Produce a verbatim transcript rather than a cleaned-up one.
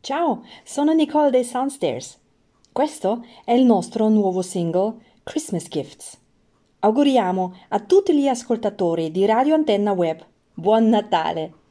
Ciao, sono Nicole dei Soundstairs. Questo è il nostro nuovo singolo Christmas Gifts. Auguriamo a tutti gli ascoltatori di Radio Antenna Web Buon Natale!